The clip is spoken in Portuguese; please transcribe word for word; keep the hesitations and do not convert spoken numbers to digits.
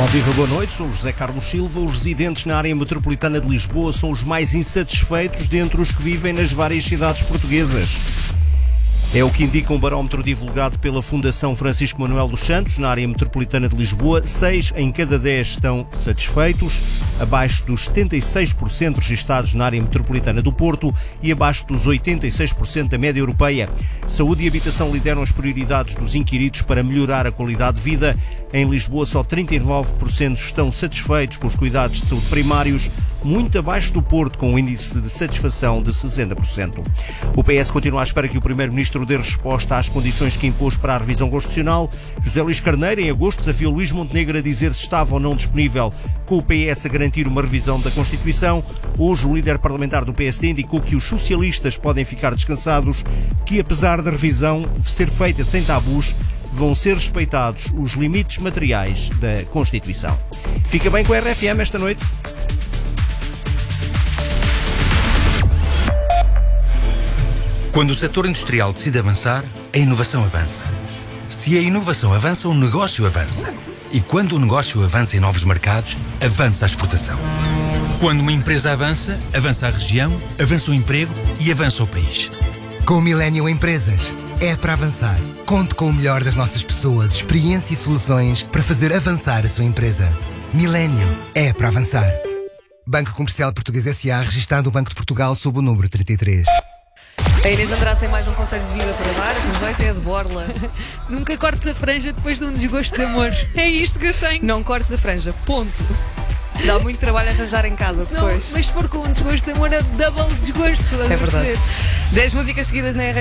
Olá, viva, boa noite. Sou o José Carlos Silva. Os residentes na área metropolitana de Lisboa são os mais insatisfeitos dentre os que vivem nas várias cidades portuguesas. É o que indica um barómetro divulgado pela Fundação Francisco Manuel dos Santos. Na área metropolitana de Lisboa, seis em cada dez estão satisfeitos, abaixo dos setenta e seis por cento registados na área metropolitana do Porto e abaixo dos oitenta e seis por cento da média europeia. Saúde e habitação lideram as prioridades dos inquiridos para melhorar a qualidade de vida. Em Lisboa, só trinta e nove por cento estão satisfeitos com os cuidados de saúde primários, muito abaixo do Porto, com um índice de satisfação de sessenta por cento. O P S continua à espera que o Primeiro-Ministro dê resposta às condições que impôs para a revisão constitucional. José Luís Carneiro, em agosto, desafiou Luís Montenegro a dizer se estava ou não disponível com o P S a garantir uma revisão da Constituição. Hoje, o líder parlamentar do P S D indicou que os socialistas podem ficar descansados, que apesar da revisão ser feita sem tabus, vão ser respeitados os limites materiais da Constituição. Fica bem com a R F M esta noite. Quando o setor industrial decide avançar, a inovação avança. Se a inovação avança, o negócio avança. E quando o negócio avança em novos mercados, avança a exportação. Quando uma empresa avança, avança a região, avança o emprego e avança o país. Com o Millennium Empresas, é para avançar. Conte com o melhor das nossas pessoas, experiência e soluções para fazer avançar a sua empresa. Millennium é para avançar. Banco Comercial Português S A, registado no Banco de Portugal sob o número trinta e três. A Inês Andrade tem mais um conselho de vida para dar. Aproveita, é de borla. Nunca cortes a franja depois de um desgosto de amor. É isto que eu tenho. Não cortes a franja, ponto. Dá muito trabalho arranjar em casa depois. Não, mas se for com um desgosto de amor, é double desgosto. É verdade. dez músicas seguidas na R F M.